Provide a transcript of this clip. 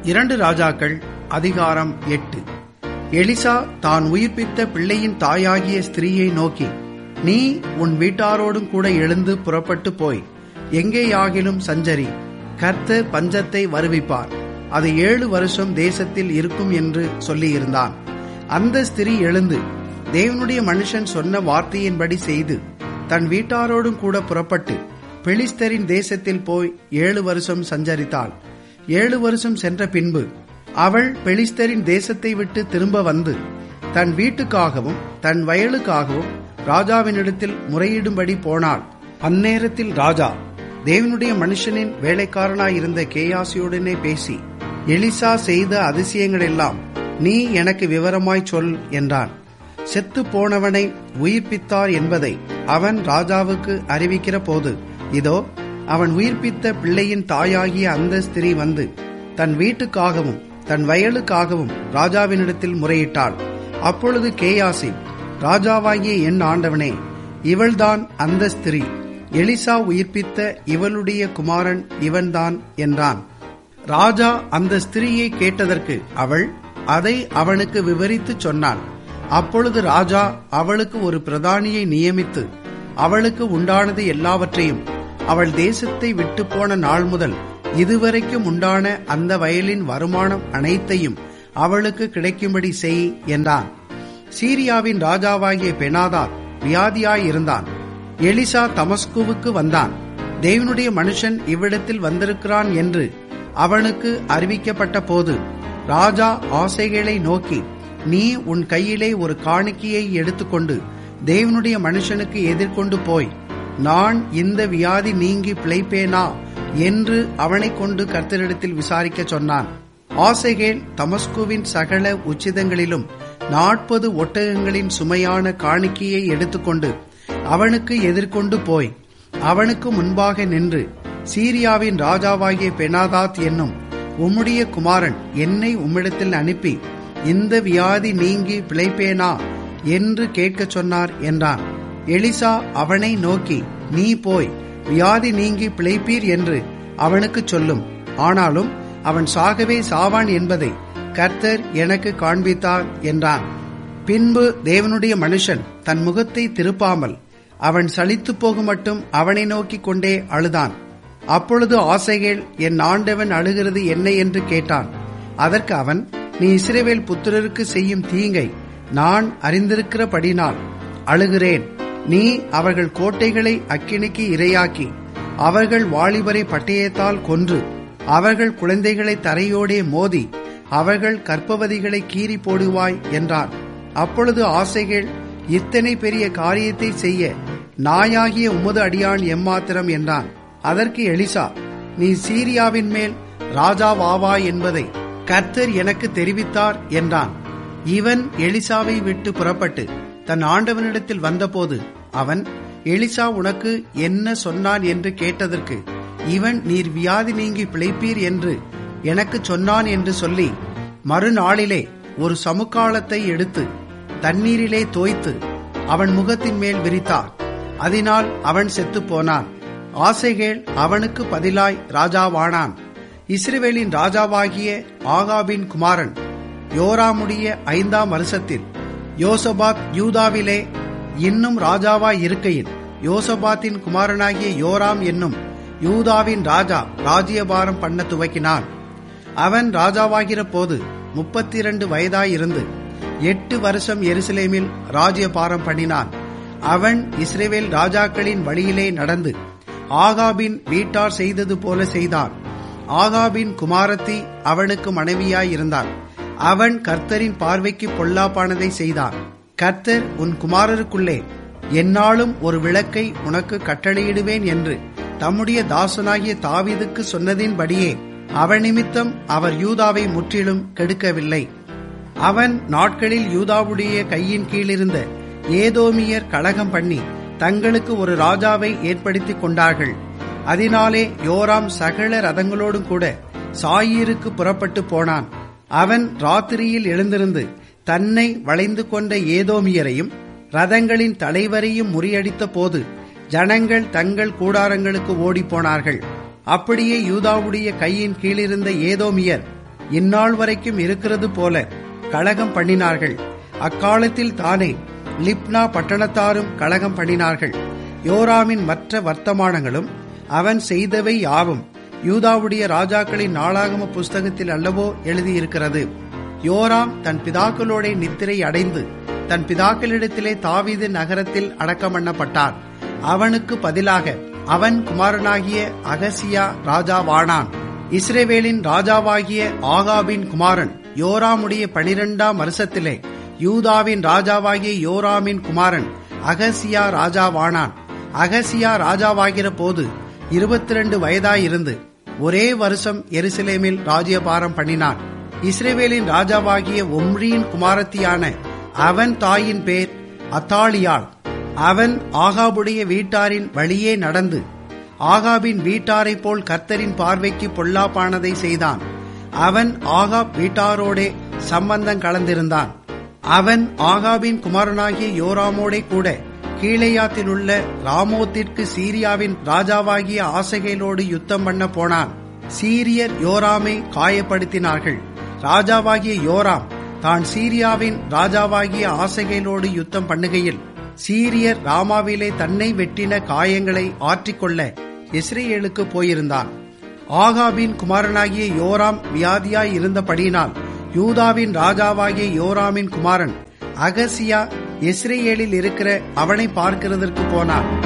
2 ராஜாக்கள் அதிகாரம் 8. எலிசா தான் உயிர்ப்பித்த பிள்ளையின் தாயாகிய ஸ்திரீயை நோக்கி, நீ உன் வீட்டாரோடும் கூட எழுந்து புறப்பட்டு போய் எங்கேயாகிலும் சஞ்சரி, கர்த்தர் பஞ்சத்தை வருவிப்பார், அது 7 வருஷம் தேசத்தில் இருக்கும் என்று சொல்லியிருந்தான். அந்த ஸ்திரீ எழுந்து தேவனுடைய மனுஷன் சொன்ன வார்த்தையின்படி செய்து தன் வீட்டாரோடும் கூட புறப்பட்டு பெலிஸ்தரின் தேசத்தில் போய் 7 வருஷம் சஞ்சரித்தாள். 7 வருஷம் சென்ற பின்பு அவள் பெலிஸ்தரின் தேசத்தை விட்டு திரும்ப வந்து தன் வீட்டுக்காகவும் தன் வயலுக்காகவும் ராஜாவினிடத்தில் முறையிடும்படி போனாள். அந்நேரத்தில் ராஜா தேவனுடைய மனுஷனின் வேலைக்காரனாயிருந்த கேயாசியுடனே பேசி, எலிசா செய்த அதிசயங்களெல்லாம் நீ எனக்கு விவரமாய் சொல் என்றான். செத்து போனவனை உயிர்ப்பித்தார் என்பதை அவன் ராஜாவுக்கு அறிவிக்கிற போது, இதோ அவன் உயிர்ப்பித்த பிள்ளையின் தாயாகிய அந்த ஸ்திரீ வந்து தன் வீட்டுக்காகவும் தன் வயலுக்காகவும் ராஜாவினிடத்தில் முறையிட்டாள். அப்பொழுது கேயாசி, ராஜாவாகிய என் ஆண்டவனே, இவள்தான் அந்த ஸ்திரீ, எலிசா உயிர்ப்பித்த இவளுடைய குமாரன் இவன்தான் என்றான். ராஜா அந்த ஸ்திரீயை கேட்டதற்கு அவள் அதை அவனுக்கு விவரித்து சொன்னாள். அப்பொழுது ராஜா அவளுக்கு ஒரு பிரதானியை நியமித்து அவளுக்கு உண்டானது எல்லாவற்றையும் அவள் தேசத்தை விட்டு போன நாள் முதல் இதுவரைக்கும் உண்டான அந்த வயலின் வருமானம் அனைத்தையும் அவளுக்கு கிடைக்கும்படி செய் என்றான். சீரியாவின் ராஜாவாகிய பெனாதாத் வியாதியாயிருந்தான். எலிசா தமஸ்குவுக்கு வந்தான். தேவனுடைய மனுஷன் இவ்விடத்தில் வந்திருக்கிறான் என்று அவனுக்கு அறிவிக்கப்பட்ட போது ராஜா ஆசைகளை நோக்கி, நீ உன் கையிலே ஒரு காணிக்கையை எடுத்துக்கொண்டு தேவனுடைய மனுஷனுக்கு எதிர்கொண்டு போய், நான் இந்த வியாதி நீங்கி பிழைப்பேனா என்று அவனை கொண்டு கர்த்தரிடத்தில் விசாரிக்க சொன்னான். ஆசைகேல் தமஸ்குவின் சகல உச்சிதங்களிலும் 40 ஒட்டகங்களின் சுமையான காணிக்கையை எடுத்துக்கொண்டு அவனுக்கு எதிர்கொண்டு போய் அவனுக்கு முன்பாக நின்று, சீரியாவின் ராஜாவாகிய பெனாதாத் என்னும் உம்முடைய குமாரன் என்னை உம்மிடத்தில் அனுப்பி இந்த வியாதி நீங்கி பிழைப்பேனா என்று கேட்கச் சொன்னார் என்றான். எலிசா அவனை நோக்கி, நீ போய் வியாதி நீங்கி பிழைப்பீர் என்று அவனுக்கு சொல்லும், ஆனாலும் அவன் சாகவே சாவான் என்பதை கர்த்தர் எனக்கு காண்பித்தார் என்றான். பின்பு தேவனுடைய மனுஷன் தன் முகத்தை திருப்பாமல் அவன் சலித்து போகும் மட்டும் அவனை நோக்கி கொண்டே அழுதான். அப்பொழுது ஆசைகேல், என் ஆண்டவன் அழுகிறது என்ன என்று கேட்டான். அதற்கு அவன், நீ இஸ்ரவேல் புத்திரருக்கு செய்யும் தீங்கை நான் அறிந்திருக்கிறபடினால் அழுகிறேன். நீ அவர்கள் கோட்டைகளை அக்கினிக்கு இரையாக்கி அவர்கள் வாலிபரை பட்டயத்தால் கொன்று அவர்கள் குழந்தைகளை தரையோடே மோதி அவர்கள் கர்ப்பவதிகளை கீறி போடுவாய் என்றான். அப்பொழுது ஆசைகள், இத்தனை பெரிய காரியத்தை செய்ய நாயாகிய உமது அடியான் எம்மாத்திரம் என்றான். அதற்கு எலிசா, நீ சீரியாவின் மேல் ராஜாவாவாய் என்பதை கர்த்தர் எனக்கு தெரிவித்தார் என்றான். இவன் எலிசாவை விட்டு புறப்பட்டு தன் ஆண்டவனிடத்தில் வந்தபோது அவன், எலிசா உனக்கு என்ன சொன்னான் என்று கேட்டதற்கு இவன், நீர் வியாதி நீங்கி பிழைப்பீர் என்று எனக்கு சொன்னான் என்று சொல்லி, மறுநாளிலே ஒரு சமுக்காளத்தை எடுத்து தண்ணீரிலே தோய்த்து அவன் முகத்தின் மேல் விரித்தார். அதனால் அவன் செத்துப் போனான். ஆசைகேல் அவனுக்கு பதிலாய் ராஜாவானான். இஸ்ரவேலின் ராஜாவாகிய ஆகாபின் குமாரன் யோராமுடைய 5ஆம் வருஷத்தில் யோசபாத் யூதாவிலே இன்னும் ராஜாவாய் இருக்கையில், யோசபாத்தின் குமாரனாகிய யோராம் என்னும் யூதாவின் ராஜா ராஜ்யபாரம் பண்ண துவக்கினான். அவன் ராஜாவாகிற போது 32 வயதாயிருந்து 8 வருஷம் எருசலேமில் ராஜ்யபாரம் பண்ணினான். அவன் இஸ்ரவேல் ராஜாக்களின் வழியிலே நடந்து ஆகாபின் வீட்டார் செய்தது போல செய்தான். ஆகாபின் குமாரத்தி அவனுக்கு மனைவியாயிருந்தான். அவன் கர்த்தரின் பார்வைக்கு பொல்லாப்பானதை செய்தான். கர்த்தர், உன் குமாரருக்குள்ளே எந்நாளும் ஒரு விளக்கை உனக்கு கட்டளையிடுவேன் என்று தம்முடைய தாசனாகிய தாவீதுக்கு சொன்னதின்படியே அவன் நிமித்தம் அவர் யூதாவை முற்றிலும் கெடுக்கவில்லை. அவன் நாட்களில் யூதாவுடைய கையின் கீழிருந்த ஏதோமியர் கலகம் பண்ணி தங்களுக்கு ஒரு ராஜாவை ஏற்படுத்திக் கொண்டார்கள். அதனாலே யோராம் சகல ரதங்களோடும் கூட சாயீருக்கு புறப்பட்டு போனான். அவன் ராத்திரியில் எழுந்திருந்து தன்னை வளைந்து கொண்ட ஏதோமியரையும் ரதங்களின் தலைவரையும் முறியடித்த போது ஜனங்கள் தங்கள் கூடாரங்களுக்கு ஓடிப்போனார்கள். அப்படியே யூதாவுடைய கையின் கீழிருந்த ஏதோமியர் இந்நாள் வரைக்கும் இருக்கிறது போல கலகம் பண்ணினார்கள். அக்காலத்தில் தானே லிப்னா பட்டணத்தாரும் கலகம் பண்ணினார்கள். யோராமின் மற்ற வர்த்தமானங்களும் அவன் செய்தவை யாவும் யூதாவுடைய ராஜாக்களின் நாளாகம புஸ்தகத்தில் அல்லவோ எழுதியிருக்கிறது. யோராம் தன் பிதாக்களோட நித்திரை அடைந்து தன் பிதாக்களிடத்திலே தாவீது நகரத்தில் அடக்கம் பண்ணப்பட்டான். அவனுக்கு பதிலாக அவன் குமாரனாகிய அகசியா ராஜாவானான். இஸ்ரவேலின் ராஜாவாகிய ஆகாபின் குமாரன் யோராமுடைய 12ஆம் வருஷத்திலே யூதாவின் ராஜாவாகிய யோராமின் குமாரன் அகசியா ராஜாவானான். அகசியா ராஜாவாகிற போது 22 வயதாயிருந்து ஒரே வருஷம் எருசலேமில் ராஜ்யபாரம் பண்ணினான். இஸ்ரவேலின் ராஜாவாகிய ஒம்ரியின் குமாரத்தியான அவன் தாயின் பேர் அத்தாலியாள். அவன் ஆகாபுடைய வீட்டாரின் வழியே நடந்து ஆகாபின் வீட்டாரைப் போல் கர்த்தரின் பார்வைக்கு பொல்லாப்பானதை செய்தான். அவன் ஆகாப் வீட்டாரோடே சம்பந்தம் கலந்திருந்தான். அவன் ஆகாபின் குமாரனாகிய யோராமோடே கூட கீலேயாத்தில் உள்ள ராமோத்திற்கு சீரியாவின் ராஜாவாகிய ஆசகேலோடு யுத்தம் பண்ண போனான். சீரியர் யோராமை காயப்படுத்தினார்கள். ராஜாவாகிய யோராம் தான் சீரியாவின் ராஜாவாகிய ஆசகேலோடு யுத்தம் பண்ணுகையில் சீரியர் ராமாவிலே தன்னை வெட்டின காயங்களை ஆற்றிக்கொள்ள இஸ்ரேலுக்கு போயிருந்தான். ஆகாபின் குமாரனாகிய யோராம் வியாதியாய் இருந்தபடியினால் யூதாவின் ராஜாவாகிய யோராமின் குமாரன் அகசியா இஸ்ரேலில் இருக்கிற அவனை பார்க்கிறதற்கு போனான்.